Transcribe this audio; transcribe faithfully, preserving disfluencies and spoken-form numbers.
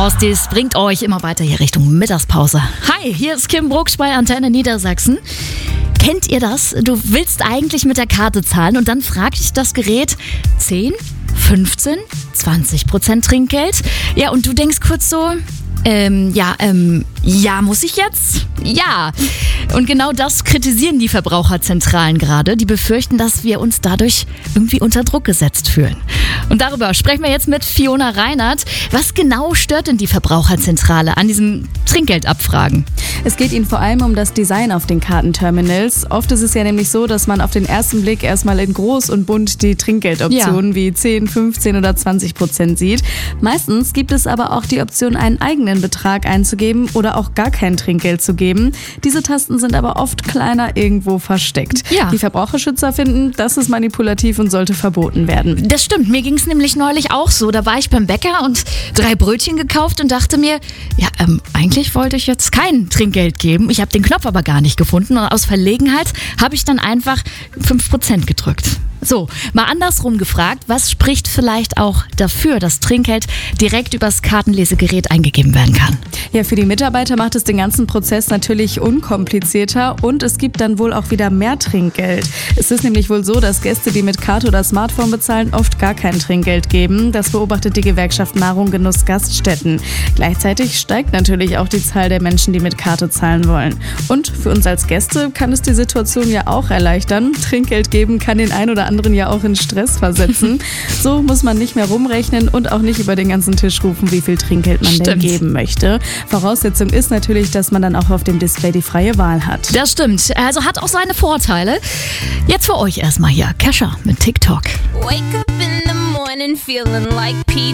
Frosties bringt euch immer weiter hier Richtung Mittagspause. Hi, hier ist Kim Brooks bei Antenne Niedersachsen. Kennt ihr das? Du willst eigentlich mit der Karte zahlen und dann fragt dich das Gerät zehn, fünfzehn, zwanzig Prozent Trinkgeld. Ja, und du denkst kurz so, ähm, ja, ähm, ja, muss ich jetzt? Ja. Und genau das kritisieren die Verbraucherzentralen gerade. Die befürchten, dass wir uns dadurch irgendwie unter Druck gesetzt fühlen. Und darüber sprechen wir jetzt mit Fiona Reinert. Was genau stört denn die Verbraucherzentrale an diesem Trinkgeldabfragen? Es geht ihnen vor allem um das Design auf den Kartenterminals. Oft ist es ja nämlich so, dass man auf den ersten Blick erstmal in groß und bunt die Trinkgeldoptionen ja. wie zehn, fünfzehn oder zwanzig Prozent sieht. Meistens gibt es aber auch die Option, einen eigenen Betrag einzugeben oder auch gar kein Trinkgeld zu geben. Diese Tasten sind aber oft kleiner irgendwo versteckt. Ja. Die Verbraucherschützer finden, das ist manipulativ und sollte verboten werden. Das stimmt, mir ging es nämlich neulich auch so. Da war ich beim Bäcker und drei Brötchen gekauft und dachte mir, ja, ähm, eigentlich wollte ich jetzt kein Trinkgeld geben. Ich habe den Knopf aber gar nicht gefunden und aus Verlegenheit habe ich dann einfach fünf Prozent gedrückt. So, mal andersrum gefragt, was spricht vielleicht auch dafür, dass Trinkgeld direkt übers Kartenlesegerät eingegeben werden kann? Ja, für die Mitarbeiter macht es den ganzen Prozess natürlich unkomplizierter und es gibt dann wohl auch wieder mehr Trinkgeld. Es ist nämlich wohl so, dass Gäste, die mit Karte oder Smartphone bezahlen, oft gar kein Trinkgeld geben. Das beobachtet die Gewerkschaft Nahrung Genuss Gaststätten. Gleichzeitig steigt natürlich auch die Zahl der Menschen, die mit Karte zahlen wollen. Und für uns als Gäste kann es die Situation ja auch erleichtern. Trinkgeld geben kann den ein oder anderen ja auch in Stress versetzen. So muss man nicht mehr rumrechnen und auch nicht über den ganzen Tisch rufen, wie viel Trinkgeld man Stimmt. denn geben möchte. Voraussetzung ist natürlich, dass man dann auch auf dem Display die freie Wahl hat. Das stimmt. Also hat auch seine Vorteile. Jetzt für euch erstmal hier Kesha mit TikTok. Wake up in the morning feeling like P.